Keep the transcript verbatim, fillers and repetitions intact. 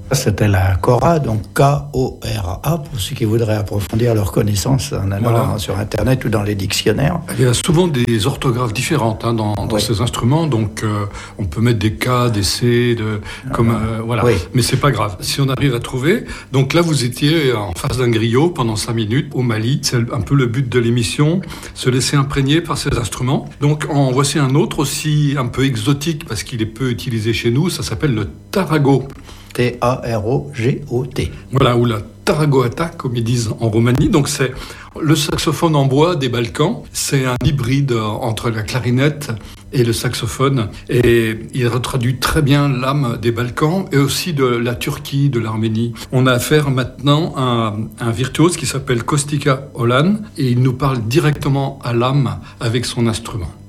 C'était la Kora, donc K O R A, pour ceux qui voudraient approfondir leurs connaissances en allant voilà. sur Internet ou dans les dictionnaires. Il y a souvent des orthographes différentes hein, dans, dans oui. ces instruments, donc euh, on peut mettre des K, des C, de, comme, euh, voilà. Oui. Mais c'est pas grave, si on arrive à trouver. Donc là, vous étiez en face d'un griot pendant cinq minutes au Mali. C'est un peu le but de l'émission, se laisser imprégner par ces instruments. Donc en voici un autre aussi un peu exotique, parce qu'il est peu utilisé chez nous, ça s'appelle le tarago. T A R O G O T. Voilà, ou la taragoata, comme ils disent en Roumanie. Donc c'est le saxophone en bois des Balkans. C'est un hybride entre la clarinette et le saxophone. Et il retraduit très bien l'âme des Balkans et aussi de la Turquie, de l'Arménie. On a affaire maintenant à un virtuose qui s'appelle Kostika Olan et il nous parle directement à l'âme avec son instrument.